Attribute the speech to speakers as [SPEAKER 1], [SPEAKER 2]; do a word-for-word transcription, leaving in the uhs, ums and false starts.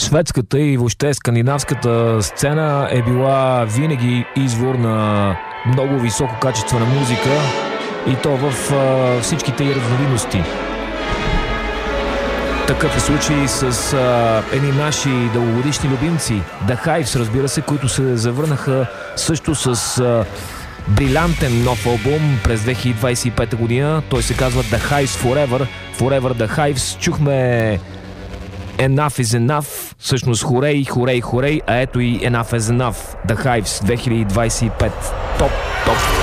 [SPEAKER 1] Шведската и въобще скандинавската сцена е била винаги извор на много високо качество на музика, и то в а, всичките й разновидности. Такъв е случай с а, едни наши дългогодишни любимци, The Hives, разбира се, които се завърнаха също с а, брилянтен нов албум през две хиляди двадесет и пета година. Той се казва The Hives Forever. Forever The Hives. Чухме Enough is Enough, всъщност хорей, хорей, хорей, а ето и Enough is Enough. The Hives две хиляди двадесет и пет. Топ, топ.